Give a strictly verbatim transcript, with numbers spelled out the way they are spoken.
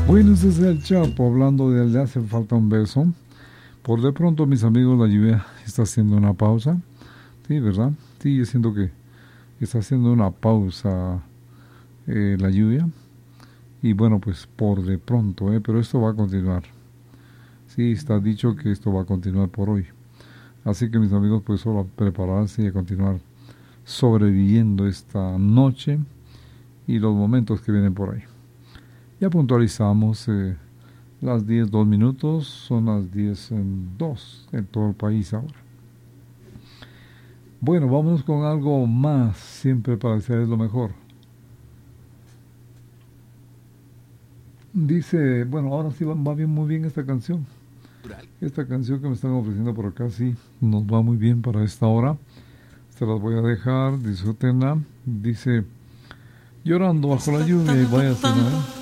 Bueno, ese es el Chapo hablando de Le hace falta un beso. Por de pronto, mis amigos, la lluvia está haciendo una pausa. Sí, ¿verdad? Sí, yo siento que está haciendo una pausa eh, la lluvia. Y bueno, pues por de pronto, ¿eh? Pero esto va a continuar. Sí, está dicho que esto va a continuar por hoy. Así que mis amigos, pues solo a prepararse y a continuar sobreviviendo esta noche y los momentos que vienen por ahí. Ya puntualizamos eh, las diez dos minutos, son las diez dos en todo el país ahora. Bueno, vámonos con algo más, siempre para desearles lo mejor. Dice, bueno, ahora sí va, va bien, muy bien esta canción. Esta canción que me están ofreciendo por acá, sí, nos va muy bien para esta hora. Se las voy a dejar, disfrútenla. Dice, llorando bajo la lluvia y vaya a